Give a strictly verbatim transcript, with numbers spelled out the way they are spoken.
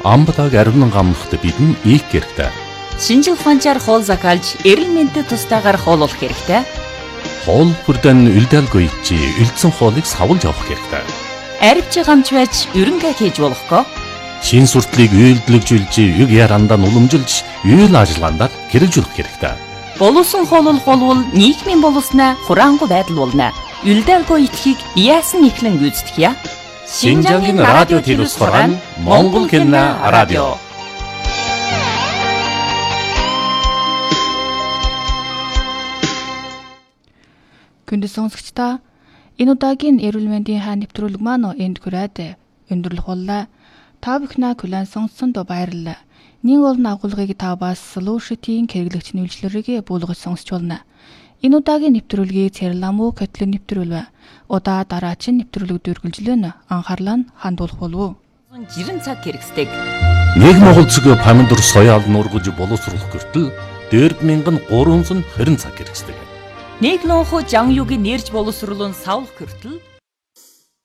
Амбатаг ариун гамнахт бидэн их хэрэгтэй. Шинжил ухаанчаар хоол закалж, эрүүл мэндэд тустаагаар хооллох хэрэгтэй. Хоол бүрдэн үлдээлгүй чи үлдсэн хоолыг савлж авах хэрэгтэй. Арвч гамч байж ерөнхий хийж болохгүй. Шин суртлыг үйлдэлжүүлж, юг ярандаа уламжилж, үйл ажиллагаанд хэрэгжүүлэх хэрэгтэй. Боловсон хооллох болвол нийгмийн боловсноо хураангуй байдал болно. Үлдээлгүй итгэхийг яасан ихлэн гүйцэтгэх яа? Шинжангийн радио телевизээр Монгол кино радио. Күндэ сонсогчдоо энэ удаагийн эрүүл мэндийн хаа нэвтрүүлэг маань энд хүрээд өндөрлөх боллоо. Та бүхнээ хүлээн сонсонд баярлалаа. Нэг олон агуулгыг та бас Solution-ийн хэрэглэгч нөлөөллөрийг буулгаж сонсч болно. Энэ удаагийн нэвтрүүлгийг Цэрламу Котлын нэвтрүүлвэ. Удаа дараачин нэвтрүүлэг дөрвөлжлөн анхаарлаа нь хандуулах болов. Жирэн цаг хэрэгсдэг. Нийгэм хөлцөг памидор соёал нургаж боловсруулах гэртэл дөрвөн мянган гурван зуун хорин цаг хэрэгсдэг. Нэг лонхо жан югийн нэрж боловсруулан савлах гэртэл